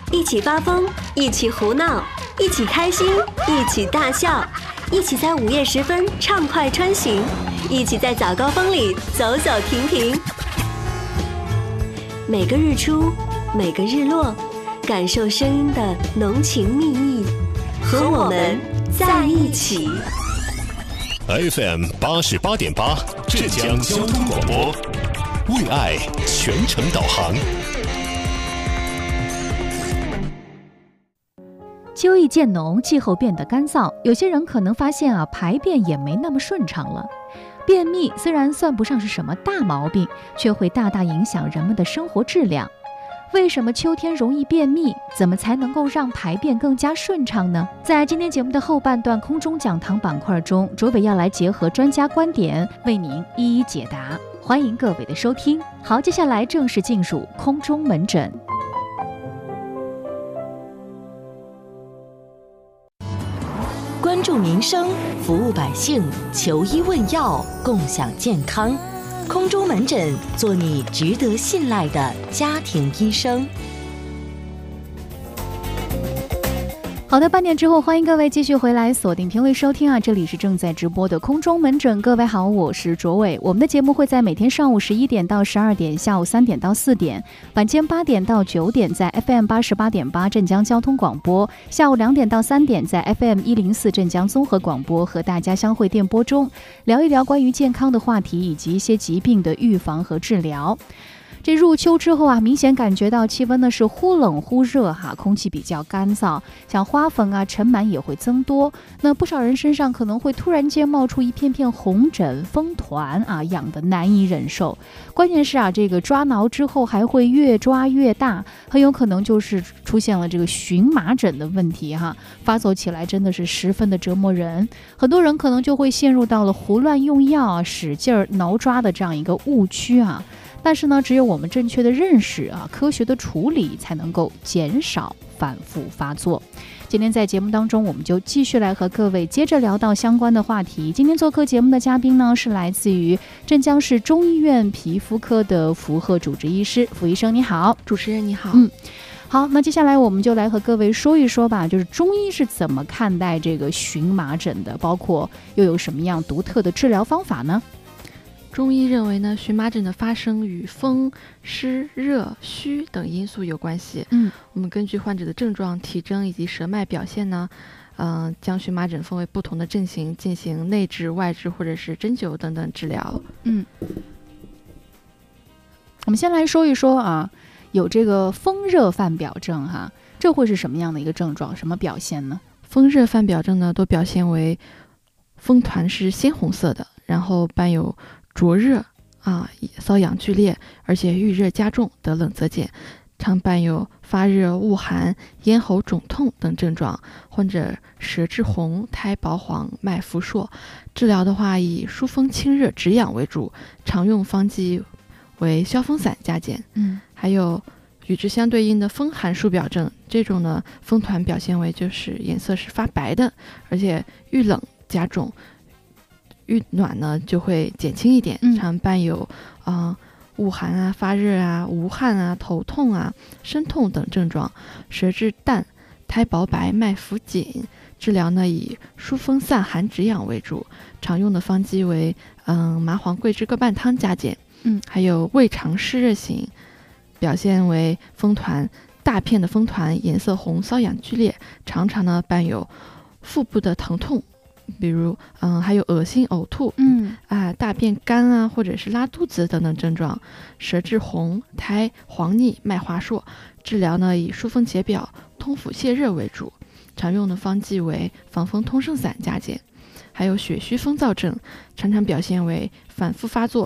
一起发疯，一起胡闹，一起开心，一起大笑，一起在午夜时分畅快穿行，一起在早高峰里走走停停。每个日出，每个日落，感受声音的浓情蜜意，和我们在一起。 FM 88.8浙江交通广播，为爱全程导航。 秋意渐浓，气候变得干燥，有些人可能发现排便也没那么顺畅了。便秘虽然算不上是什么大毛病，却会大大影响人们的生活质量。为什么秋天容易便秘？怎么才能够让排便更加顺畅呢？在今天节目的后半段空中讲堂板块中，卓伟要来结合专家观点，为您一一解答。欢迎各位的收听。好，接下来正式进入空中门诊。 关注民生，服务百姓，求医问药，共享健康。空中门诊，做你值得信赖的家庭医生。 好的，半点之后，欢迎各位继续回来锁定频率收听这里是正在直播的空中门诊。各位好，我是卓伟。我们的节目会在每天上午11点到12点，下午3点到4点，晚间8点到9点在 FM 88.8镇江交通广播，下午2点到3点在 FM 104镇江综合广播，和大家相会电波中，聊一聊关于健康的话题，以及一些疾病的预防和治疗。这入秋之后明显感觉到气温呢是忽冷忽热空气比较干燥，像花粉尘螨也会增多。那不少人身上可能会突然间冒出一片片红疹、风团痒得难以忍受。关键是这个抓挠之后还会越抓越大，很有可能就是出现了这个荨麻疹的问题发作起来真的是十分的折磨人。很多人可能就会陷入到了胡乱用药使劲挠抓的这样一个误区但是呢，只有我们正确的认识科学的处理，才能够减少反复发作。今天在节目当中，我们就继续来和各位接着聊到相关的话题。今天做客节目的嘉宾呢，是来自于镇江市中医院皮肤科的符贺主治医师。符医生你好。 主持人你好。 好，那接下来我们就来和各位说一说吧，就是中医是怎么看待这个荨麻疹的，包括又有什么样独特的治疗方法呢？ 中医认为呢，荨麻疹的发生与风、湿、热、虚等因素有关系。我们根据患者的症状、体征以及舌脉表现呢，将荨麻疹分为不同的症型，进行内治、外治或者是针灸等等治疗。 我们先来说一说有这个风热泛表症这会是什么样的一个症状，什么表现呢？ 风热泛表症呢，都表现为风团是鲜红色的，然后伴有灼热瘙痒剧烈，而且遇热加重，得冷则减，常伴有发热、恶寒、咽喉肿痛等症状，患者舌质红、苔薄黄、脉浮硕。治疗的话，以疏风清热止痒为主，常用方剂为消风散加减。还有与之相对应的风寒束表症，这种呢，风团表现为就是颜色是发白的，而且遇冷加重，遇暖呢就会减轻一点，常伴有恶寒发热无汗头痛身痛等症状，舌质淡、苔薄白、脉浮紧。治疗呢以疏风散寒止痒为主，常用的方剂为麻黄桂枝各半汤加减。还有胃肠湿热型，表现为风团，大片的风团，颜色红，瘙痒剧烈，常常呢伴有腹部的疼痛，比如还有恶心呕吐，大便干或者是拉肚子等等症状，舌质红、苔黄腻、脉滑数。治疗呢以疏风解表、通腑泻热为主，常用的方剂为防风通圣散加减。还有血虚风燥症，常常表现为反复发作，